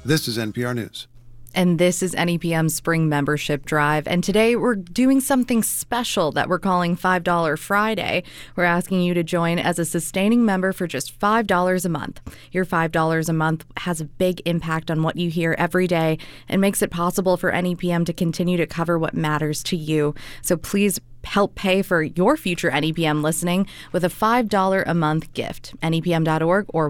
This is NPR News. And this is NEPM's Spring Membership Drive. And today we're doing something special that we're calling $5 Friday. We're asking you to join as a sustaining member for just $5 a month. Your $5 a month has a big impact on what you hear every day and makes it possible for NEPM to continue to cover what matters to you. So please help pay for your future NEPM listening with a $5 a month gift. NEPM.org or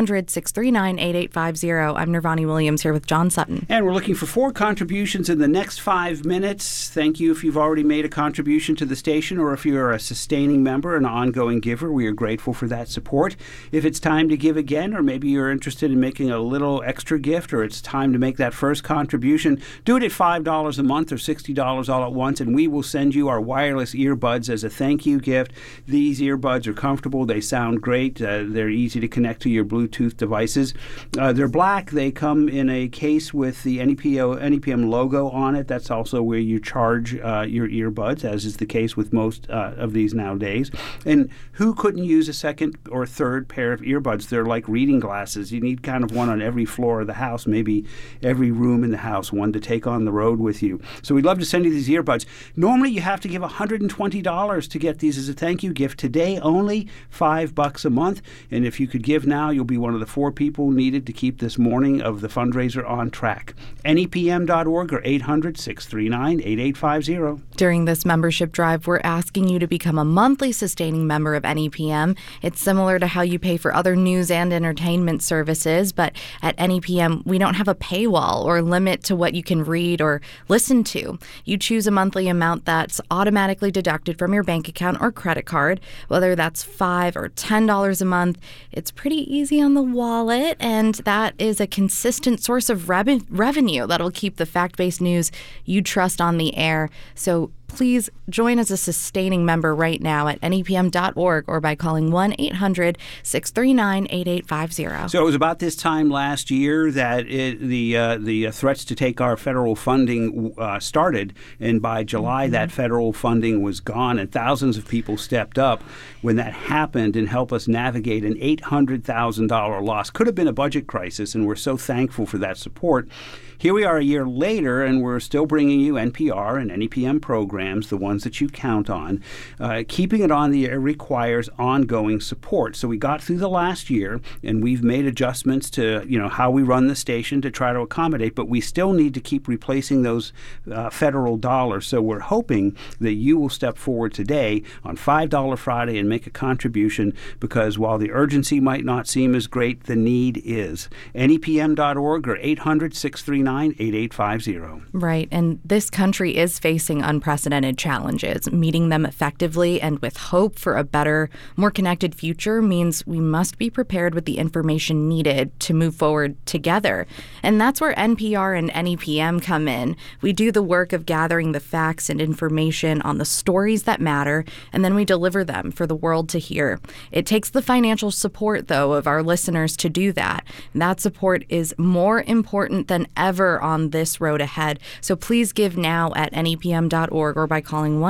1-800-639-8850. I'm Nirvani Williams here with John Sutton. And we're looking for 4 contributions in the next 5 minutes. Thank you if you've already made a contribution to the station or if you're a sustaining member, an ongoing giver. We are grateful for that support. If it's time to give again, or maybe you're interested in making a little extra gift, or it's time to make that first contribution, do it at $5 a month or $60 all at once, and we will send you our wireless earbuds as a thank you gift. These earbuds are comfortable. They sound great. They're easy to connect to your Bluetooth devices. They're black. They come in a case with the NEPM logo on it. That's also where you charge your earbuds, as is the case with most of these nowadays. And who couldn't use a second or third pair of earbuds? They're like reading glasses. You need kind of one on every floor of the house, maybe every room in the house, one to take on the road with you. So we'd love to send you these earbuds. Normally you have to give $120 to get these as a thank you gift. Today, only $5 a month. And if you could give now, you'll be one of the 4 people needed to keep this morning of the fundraiser on track. NEPM.org or 800-639-8850. During this membership drive, we're asking you to become a monthly sustaining member of NEPM. It's similar to how you pay for other news and entertainment services, but at NEPM, we don't have a paywall or limit to what you can read or listen to. You choose a monthly amount that's automatically deducted from your bank account or credit card, whether that's $5 or $10 a month. It's pretty easy on the wallet, and that is a consistent source of revenue that'll keep the fact-based news you trust on the air. So please join as a sustaining member right now at NEPM.org or by calling 1-800-639-8850. So it was about this time last year that the threats to take our federal funding started, and by July that federal funding was gone, and thousands of people stepped up when that happened and helped us navigate an $800,000 loss. Could have been a budget crisis, and we're so thankful for that support. Here we are a year later, and we're still bringing you NPR and NEPM programs, the ones that you count on. Keeping it on the air requires ongoing support. So we got through the last year, and we've made adjustments to how we run the station to try to accommodate, but we still need to keep replacing those federal dollars. So we're hoping that you will step forward today on $5 Friday and make a contribution, because while the urgency might not seem as great, the need is. NEPM.org or 800-639-8850. Right, and this country is facing unprecedented challenges. Meeting them effectively and with hope for a better, more connected future means we must be prepared with the information needed to move forward together. And that's where NPR and NEPM come in. We do the work of gathering the facts and information on the stories that matter, and then we deliver them for the world to hear. It takes the financial support, though, of our listeners to do that. And that support is more important than ever on this road ahead. So please give now at NEPM.org or by calling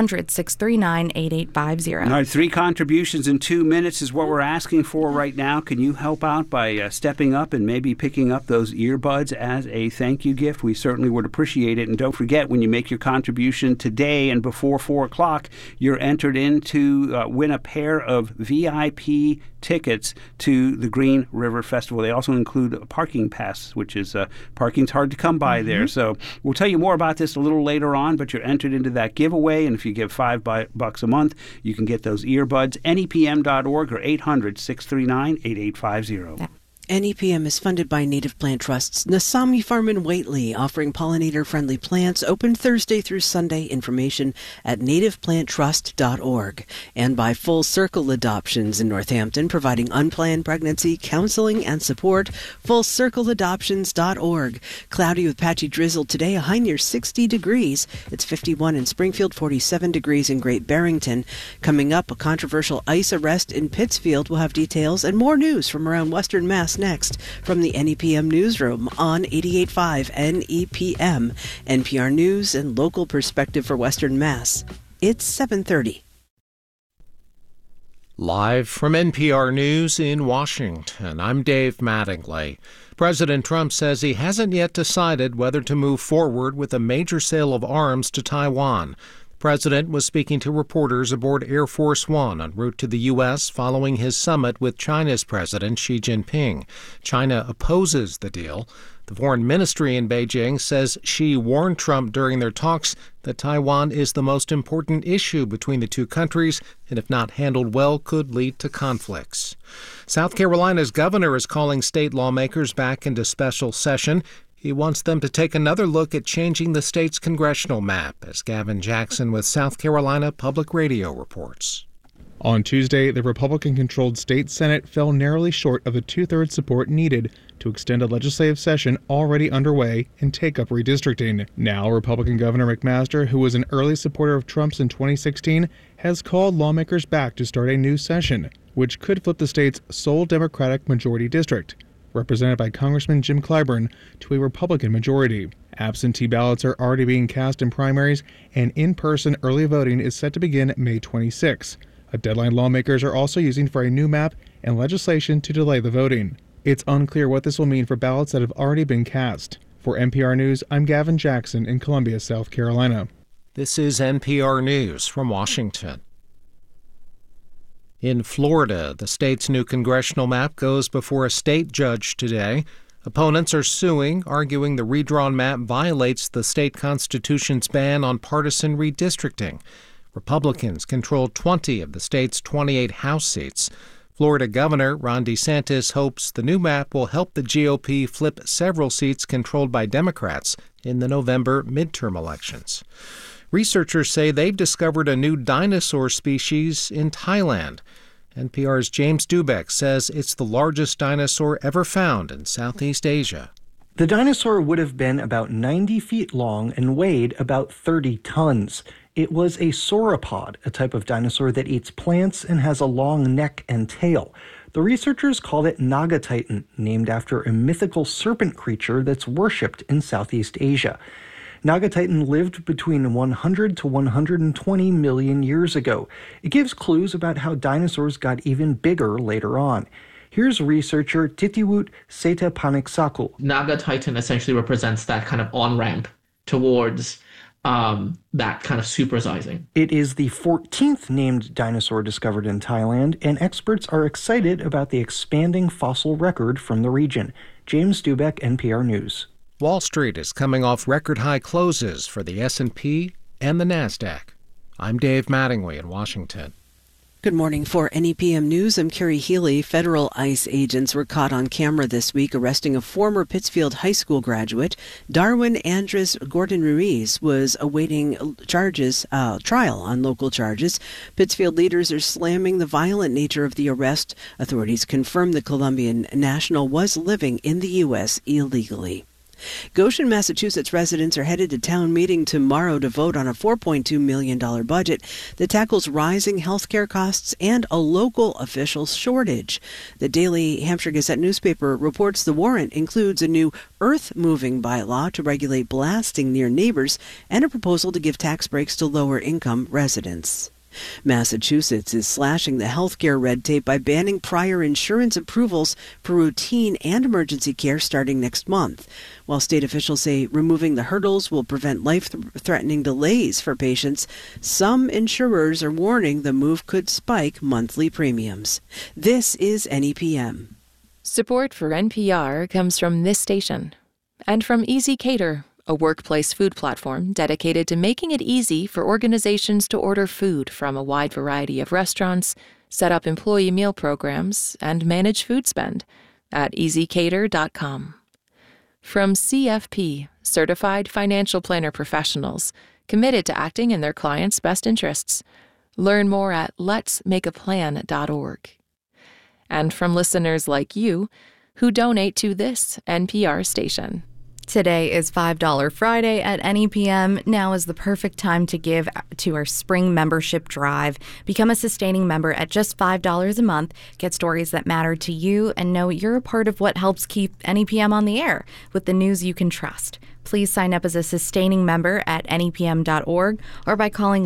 1-800-639-8850. All right, 3 contributions in 2 minutes is what we're asking for right now. Can you help out by stepping up and maybe picking up those earbuds as a thank you gift? We certainly would appreciate it. And don't forget, when you make your contribution today and before 4 o'clock, you're entered in to win a pair of VIP tickets to the Green River Festival. They also include a parking pass, which is parking's hard to come by there. So we'll tell you more about this a little later on, but you're entered into that giveaway, and if you give $5 a month, you can get those earbuds. NEPM.org or 800-639-8850. NEPM is funded by Native Plant Trust's Nasami Farm in Whately, offering pollinator-friendly plants open Thursday through Sunday. Information at nativeplanttrust.org. And by Full Circle Adoptions in Northampton, providing unplanned pregnancy, counseling, and support. FullCircleAdoptions.org. Cloudy with patchy drizzle today, a high near 60 degrees. It's 51 in Springfield, 47 degrees in Great Barrington. Coming up, a controversial ICE arrest in Pittsfield. We'll have details and more news from around Western Mass next from the NEPM newsroom on 88.5 NEPM, NPR News and local perspective for Western Mass. It's 7:30. Live from NPR News in Washington, I'm Dave Mattingly. President Trump says he hasn't yet decided whether to move forward with a major sale of arms to Taiwan. The president was speaking to reporters aboard Air Force One en route to the U.S. following his summit with China's President Xi Jinping. China opposes the deal. The foreign ministry in Beijing says Xi warned Trump during their talks that Taiwan is the most important issue between the two countries and, if not handled well, could lead to conflicts. South Carolina's governor is calling state lawmakers back into special session. He wants them to take another look at changing the state's congressional map, as Gavin Jackson with South Carolina Public Radio reports. On Tuesday, the Republican-controlled state Senate fell narrowly short of the two-thirds support needed to extend a legislative session already underway and take up redistricting. Now, Republican Governor McMaster, who was an early supporter of Trump's in 2016, has called lawmakers back to start a new session, which could flip the state's sole Democratic majority district, represented by Congressman Jim Clyburn, to a Republican majority. Absentee ballots are already being cast in primaries, and in-person early voting is set to begin May 26. A deadline lawmakers are also using for a new map and legislation to delay the voting. It's unclear what this will mean for ballots that have already been cast. For NPR News, I'm Gavin Jackson in Columbia, South Carolina. This is NPR News from Washington. In Florida, the state's new congressional map goes before a state judge today. Opponents are suing, arguing the redrawn map violates the state constitution's ban on partisan redistricting. Republicans control 20 of the state's 28 House seats. Florida Governor Ron DeSantis hopes the new map will help the GOP flip several seats controlled by Democrats in the November midterm elections. Researchers say they've discovered a new dinosaur species in Thailand. NPR's James Dubeck says it's the largest dinosaur ever found in Southeast Asia. The dinosaur would have been about 90 feet long and weighed about 30 tons. It was a sauropod, a type of dinosaur that eats plants and has a long neck and tail. The researchers called it Nagatitan, named after a mythical serpent creature that's worshipped in Southeast Asia. Nagatitan lived between 100 to 120 million years ago. It gives clues about how dinosaurs got even bigger later on. Here's researcher Titiwut Setapaniksaku. Nagatitan essentially represents that kind of on-ramp towards that kind of supersizing. It is the 14th named dinosaur discovered in Thailand, and experts are excited about the expanding fossil record from the region. James Dubeck, NPR News. Wall Street is coming off record-high closes for the S&P and the NASDAQ. I'm Dave Mattingly in Washington. Good morning. For NEPM News, I'm Carrie Healy. Federal ICE agents were caught on camera this week arresting a former Pittsfield High School graduate. Darwin Andres Gordon Ruiz was awaiting trial on local charges. Pittsfield leaders are slamming the violent nature of the arrest. Authorities confirm the Colombian national was living in the U.S. illegally. Goshen, Massachusetts residents are headed to town meeting tomorrow to vote on a $4.2 million budget that tackles rising health care costs and a local official shortage. The Daily Hampshire Gazette newspaper reports the warrant includes a new earth-moving bylaw to regulate blasting near neighbors and a proposal to give tax breaks to lower-income residents. Massachusetts is slashing the healthcare red tape by banning prior insurance approvals for routine and emergency care starting next month. While state officials say removing the hurdles will prevent life-threatening delays for patients, some insurers are warning the move could spike monthly premiums. This is NEPM. Support for NPR comes from this station and from Easy Cater, a workplace food platform dedicated to making it easy for organizations to order food from a wide variety of restaurants, set up employee meal programs, and manage food spend at easycater.com. From CFP, Certified Financial Planner Professionals, committed to acting in their clients' best interests. Learn more at letsmakeaplan.org. And from listeners like you who donate to this NPR station. Today is $5 Friday at NEPM. Now is the perfect time to give to our spring membership drive. Become a sustaining member at just $5 a month. Get stories that matter to you and know you're a part of what helps keep NEPM on the air with the news you can trust. Please sign up as a sustaining member at nepm.org or by calling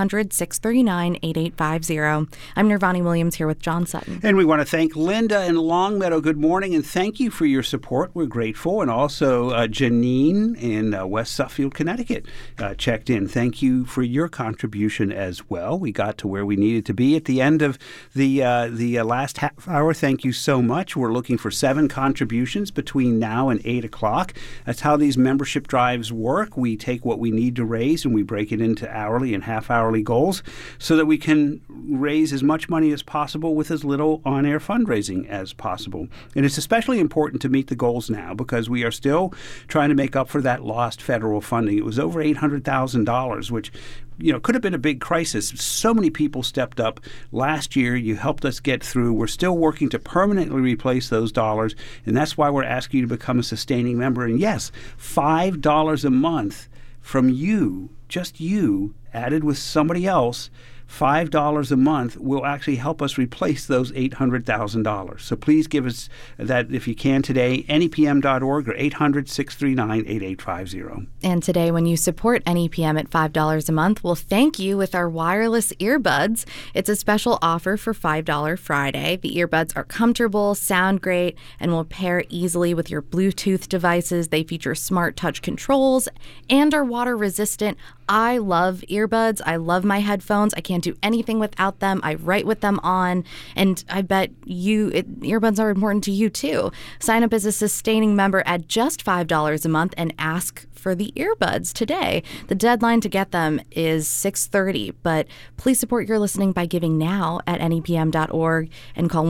1-800-639-8850. I'm Nirvani Williams here with John Sutton. And we want to thank Linda in Longmeadow. Good morning, and thank you for your support. We're grateful. And also Janine in West Suffield, Connecticut checked in. Thank you for your contribution as well. We got to where we needed to be at the end of the last half hour. Thank you so much. We're looking for 7 contributions between now and 8 o'clock. That's how these membership drives work. We take what we need to raise and we break it into hourly and half-hourly goals so that we can raise as much money as possible with as little on-air fundraising as possible. And it's especially important to meet the goals now because we are still trying to make up for that lost federal funding. It was over $800,000, which could have been a big crisis. So many people stepped up. Last year, you helped us get through. We're still working to permanently replace those dollars, and that's why we're asking you to become a sustaining member. And yes, $5 a month from you, just you, added with somebody else, $5 a month will actually help us replace those $800,000. So please give us that if you can today, nepm.org or 800-639-8850. And today, when you support NEPM at $5 a month, we'll thank you with our wireless earbuds. It's a special offer for $5 Friday. The earbuds are comfortable, sound great, and will pair easily with your Bluetooth devices. They feature smart touch controls and are water resistant. I love earbuds. I love my headphones. I can't do anything without them. I write with them on, and I bet earbuds are important to you too. Sign up as a sustaining member at just $5 a month and ask for the earbuds today. The deadline to get them is 6:30, but please support your listening by giving now at nepm.org and call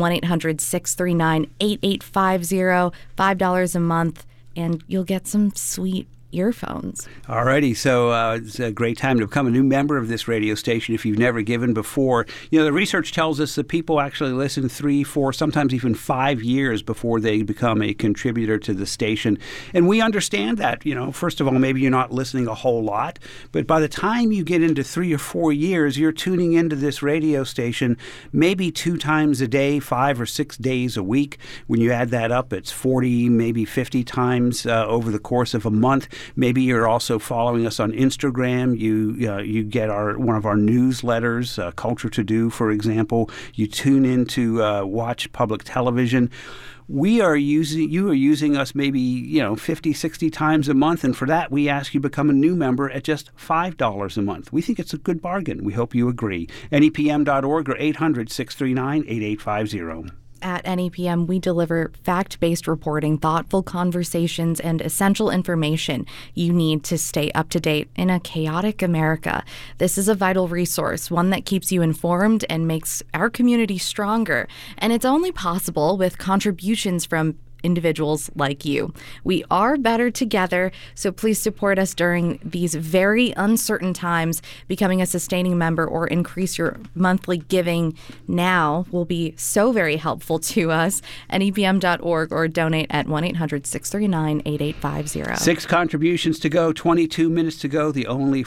1-800-639-8850, $5 a month, and you'll get some sweet earphones. Alrighty, so it's a great time to become a new member of this radio station if you've never given before. The research tells us that people actually listen 3, 4, sometimes even 5 years before they become a contributor to the station. And we understand that. First of all, maybe you're not listening a whole lot, but by the time you get into 3 or 4 years, you're tuning into this radio station maybe 2 times a day, 5 or 6 days a week. When you add that up, it's 40, maybe 50 times over the course of a month. Maybe you're also following us on Instagram. You get one of our newsletters, Culture to Do, for example. You tune in to watch public television. You are using us maybe 50, 60 times a month, and for that we ask you to become a new member at just $5 a month. We think it's a good bargain. We hope you agree. nepm.org or 800-639-8850. At NEPM, we deliver fact-based reporting, thoughtful conversations, and essential information you need to stay up to date in a chaotic America. This is a vital resource, one that keeps you informed and makes our community stronger. And it's only possible with contributions from individuals like you. We are better together, so please support us during these very uncertain times. Becoming a sustaining member or increase your monthly giving now will be so very helpful to us. NEPM.org or donate at 1-800-639-8850. 6 contributions to go, 22 minutes to go, the only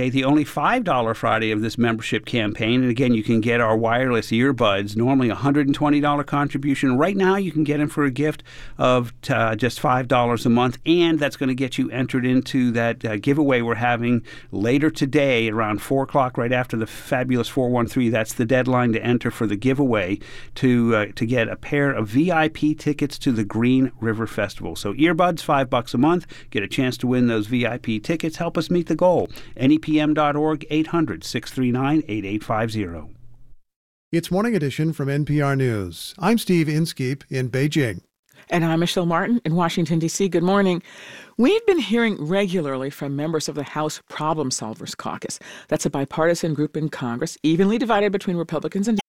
$5 Friday of this membership campaign. And again, you can get our wireless earbuds, normally a $120 contribution. Right now, you can get them for a gift of just $5 a month, and that's going to get you entered into that giveaway we're having later today around 4 o'clock, right after the fabulous 413. That's the deadline to enter for the giveaway to get a pair of VIP tickets to the Green River Festival. So earbuds, $5 a month. Get a chance to win those VIP tickets. Help us meet the goal. NEPM.org, 800-639-8850. It's Morning Edition from NPR News. I'm Steve Inskeep in Beijing. And I'm Michelle Martin in Washington, D.C. Good morning. We've been hearing regularly from members of the House Problem Solvers Caucus. That's a bipartisan group in Congress, evenly divided between Republicans and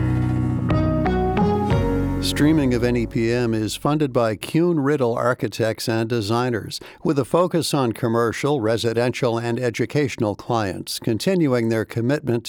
Streaming of NEPM is funded by Kuhn Riddle Architects and Designers, with a focus on commercial, residential, and educational clients, continuing their commitment